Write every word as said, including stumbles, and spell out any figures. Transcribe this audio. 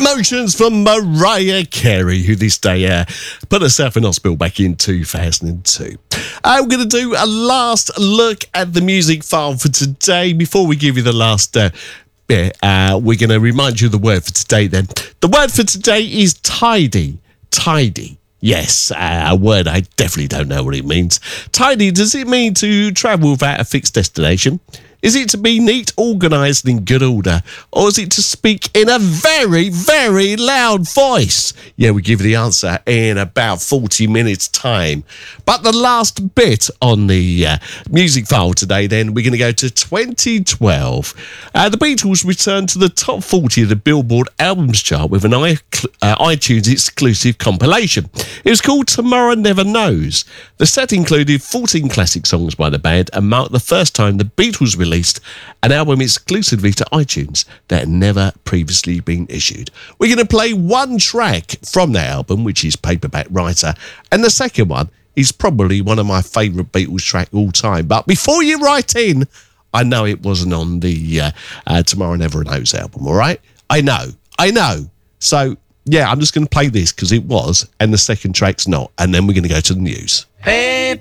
Emotions from Mariah Carey, who this day uh, put herself in hospital back in two thousand two. I'm going to do a last look at the music file for today. Before we give you the last uh, bit, uh, we're going to remind you of the word for today then. The word for today is tidy. Tidy. Yes, uh, a word I definitely don't know what it means. Tidy, does it mean to travel without a fixed destination? Is it to be neat, organised and in good order? Or is it to speak in a very, very loud voice? Yeah, we'll give you the answer in about forty minutes' time. But the last bit on the uh, music file today, then, we're going to go to twenty twelve. Uh, the Beatles returned to the top forty of the Billboard Albums Chart with an I- uh, iTunes exclusive compilation. It was called Tomorrow Never Knows. The set included fourteen classic songs by the band and marked the first time the Beatles released an album exclusively to iTunes that had never previously been issued. We're going to play one track from that album, which is Paperback Writer, and the second one is probably one of my favourite Beatles track all time. But before you write in, I know it wasn't on the uh, uh, Tomorrow Never Knows album, all right? I know, I know. So, yeah, I'm just going to play this because it was, and the second track's not, and then we're going to go to the news. Hey.